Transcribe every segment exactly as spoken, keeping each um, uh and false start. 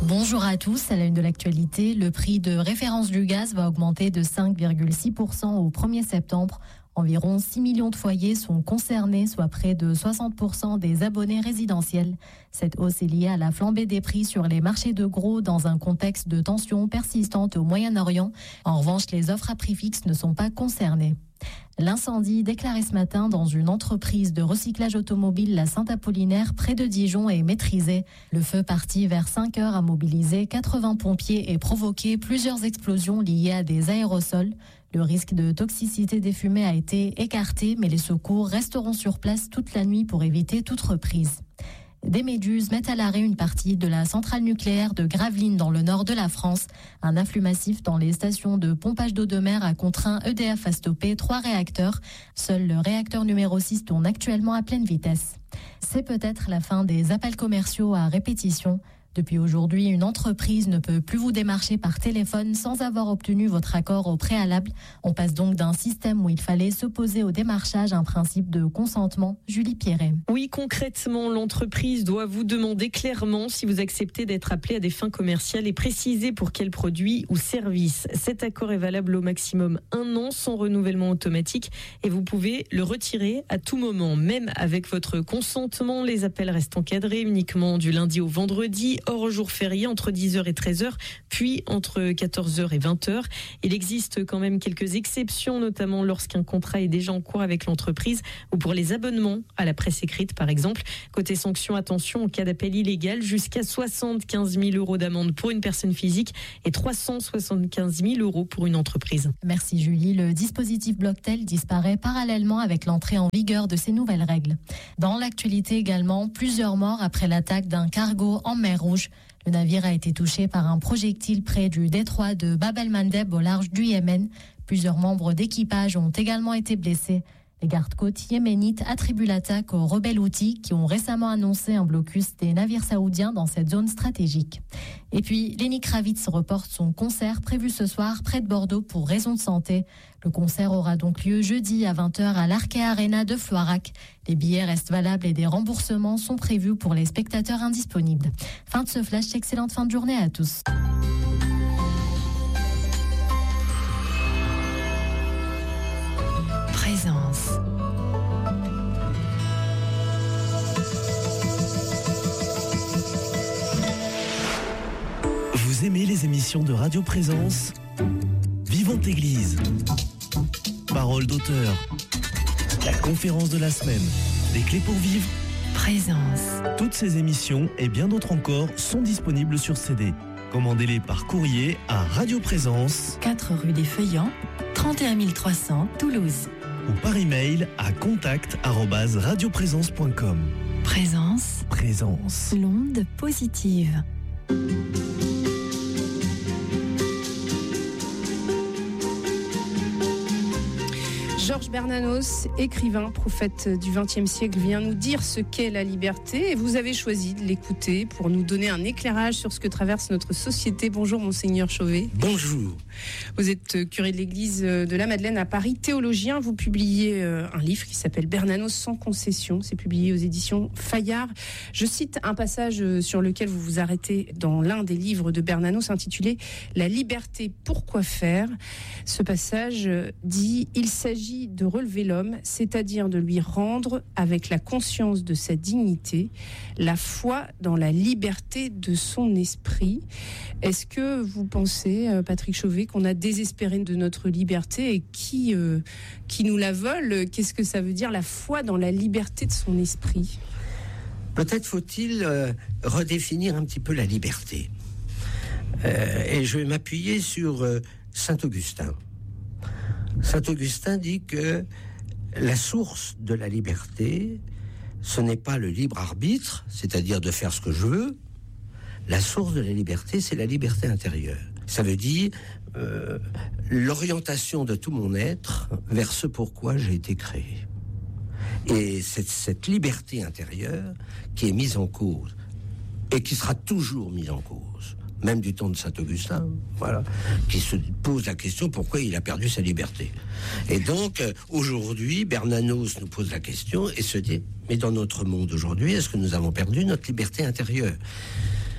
Bonjour à tous, à la une de l'actualité, le prix de référence du gaz va augmenter de cinq virgule six pour cent au premier septembre. Environ six millions de foyers sont concernés, soit près de soixante pour cent des abonnés résidentiels. Cette hausse est liée à la flambée des prix sur les marchés de gros dans un contexte de tensions persistantes au Moyen-Orient. En revanche, les offres à prix fixe ne sont pas concernées. L'incendie déclaré ce matin dans une entreprise de recyclage automobile, la Saint-Apollinaire, près de Dijon, est maîtrisé. Le feu parti vers cinq heures a mobilisé quatre-vingts pompiers et provoqué plusieurs explosions liées à des aérosols. Le risque de toxicité des fumées a été écarté, mais les secours resteront sur place toute la nuit pour éviter toute reprise. Des méduses mettent à l'arrêt une partie de la centrale nucléaire de Gravelines dans le nord de la France. Un afflux massif dans les stations de pompage d'eau de mer a contraint E D F à stopper trois réacteurs. Seul le réacteur numéro six tourne actuellement à pleine vitesse. C'est peut-être la fin des appels commerciaux à répétition. Depuis aujourd'hui, une entreprise ne peut plus vous démarcher par téléphone sans avoir obtenu votre accord au préalable. On passe donc d'un système où il fallait s'opposer au démarchage à un principe de consentement. Julie Pierret. Oui, concrètement, l'entreprise doit vous demander clairement si vous acceptez d'être appelé à des fins commerciales et préciser pour quel produit ou service. Cet accord est valable au maximum un an sans renouvellement automatique et vous pouvez le retirer à tout moment. Même avec votre consentement, les appels restent encadrés uniquement du lundi au vendredi, hors jour férié entre dix heures et treize heures, puis entre quatorze heures et vingt heures. Il existe quand même quelques exceptions, notamment lorsqu'un contrat est déjà en cours avec l'entreprise ou pour les abonnements à la presse écrite, par exemple. Côté sanctions, attention, en cas d'appel illégal, jusqu'à soixante-quinze mille euros d'amende pour une personne physique et trois cent soixante-quinze mille euros pour une entreprise. Merci Julie. Le dispositif Blocktel disparaît parallèlement avec l'entrée en vigueur de ces nouvelles règles. Dans l'actualité également, plusieurs morts après l'attaque d'un cargo en mer Rouge. Le navire a été touché par un projectile près du détroit de Bab el-Mandeb au large du Yémen. Plusieurs membres d'équipage ont également été blessés. Les gardes-côtes yéménites attribuent l'attaque aux rebelles Houthis qui ont récemment annoncé un blocus des navires saoudiens dans cette zone stratégique. Et puis, Lenny Kravitz reporte son concert prévu ce soir près de Bordeaux pour raison de santé. Le concert aura donc lieu jeudi à vingt heures à l'Arkea Arena de Floirac. Les billets restent valables et des remboursements sont prévus pour les spectateurs indisponibles. Fin de ce flash, excellente fin de journée à tous. Présence. Vous aimez les émissions de Radio Présence ? Vivante Église. Parole d'auteur. La conférence de la semaine. Des clés pour vivre. Présence. Toutes ces émissions et bien d'autres encore sont disponibles sur C D. Commandez-les par courrier à Radio Présence, quatre rue des Feuillants, trente et un mille trois cents, Toulouse. Ou par email à contact arobase radioprésence point com. Présence. Présence. L'onde positive. Georges Bernanos, écrivain, prophète du vingtième siècle, vient nous dire ce qu'est la liberté et vous avez choisi de l'écouter pour nous donner un éclairage sur ce que traverse notre société. Bonjour Monseigneur Chauvet. Bonjour. Vous êtes curé de l'église de la Madeleine à Paris, théologien. Vous publiez un livre qui s'appelle Bernanos sans concession. C'est publié aux éditions Fayard. Je cite un passage sur lequel vous vous arrêtez dans l'un des livres de Bernanos intitulé « La liberté, pourquoi faire ?» Ce passage dit « Il s'agit de relever l'homme, c'est-à-dire de lui rendre, avec la conscience de sa dignité, la foi dans la liberté de son esprit. » Est-ce que vous pensez, Patrick Chauvet, qu'on a désespéré de notre liberté et qui, euh, qui nous la vole? Qu'est-ce que ça veut dire, la foi dans la liberté de son esprit? Peut-être faut-il euh, redéfinir un petit peu la liberté. Euh, et je vais m'appuyer sur euh, Saint Augustin. Saint Augustin dit que la source de la liberté, ce n'est pas le libre arbitre, c'est-à-dire de faire ce que je veux. La source de la liberté, c'est la liberté intérieure. Ça veut dire euh, l'orientation de tout mon être vers ce pourquoi j'ai été créé. Et c'est cette liberté intérieure qui est mise en cause et qui sera toujours mise en cause. Même du temps de Saint-Augustin, voilà, qui se pose la question pourquoi il a perdu sa liberté. Et donc, euh, aujourd'hui, Bernanos nous pose la question et se dit, mais dans notre monde aujourd'hui, est-ce que nous avons perdu notre liberté intérieure ?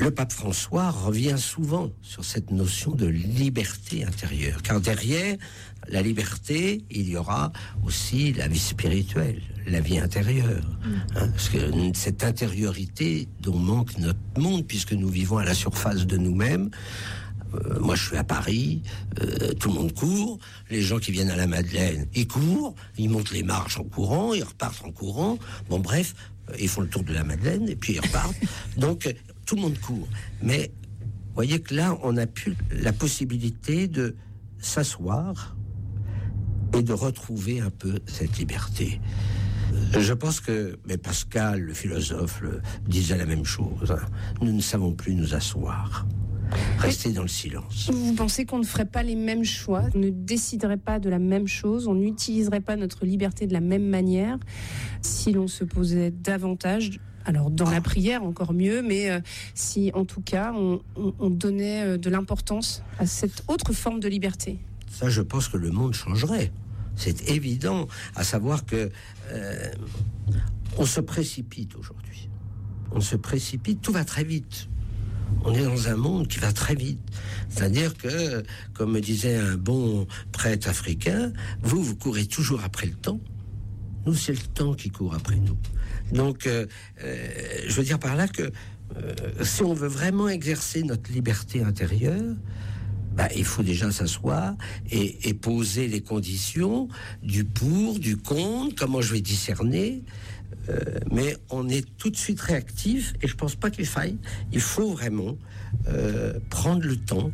le pape François revient souvent sur cette notion de liberté intérieure, car derrière la liberté, il y aura aussi la vie spirituelle, la vie intérieure. Hein, parce que cette intériorité dont manque notre monde, puisque nous vivons à la surface de nous-mêmes. Euh, moi, je suis à Paris, euh, tout le monde court. Les gens qui viennent à la Madeleine, ils courent, ils montent les marches en courant, ils repartent en courant. Bon, bref, euh, ils font le tour de la Madeleine et puis ils repartent. Donc, euh, tout le monde court. Mais vous voyez que là, on a plus la possibilité de s'asseoir et de retrouver un peu cette liberté. Je pense que, mais Pascal, le philosophe, le, disait la même chose. Hein. Nous ne savons plus nous asseoir. Rester dans le silence. Vous pensez qu'on ne ferait pas les mêmes choix, on ne déciderait pas de la même chose, on n'utiliserait pas notre liberté de la même manière si l'on se posait davantage, alors dans la prière encore mieux, mais euh, si en tout cas on, on, on donnait euh, de l'importance à cette autre forme de liberté? Ça, je pense que le monde changerait. C'est évident, à savoir que euh, on se précipite aujourd'hui. On se précipite, tout va très vite. On est dans un monde qui va très vite. C'est-à-dire que, comme me disait un bon prêtre africain, vous, vous courez toujours après le temps. Nous, c'est le temps qui court après nous. Donc, euh, euh, je veux dire par là que euh, si on veut vraiment exercer notre liberté intérieure, bah, il faut déjà s'asseoir et, et poser les conditions du pour, du contre, comment je vais discerner. Euh, mais on est tout de suite réactif et je pense pas qu'il faille. Il faut vraiment euh, prendre le temps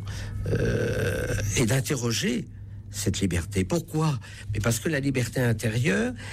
euh, et d'interroger cette liberté. Pourquoi? Mais parce que la liberté intérieure,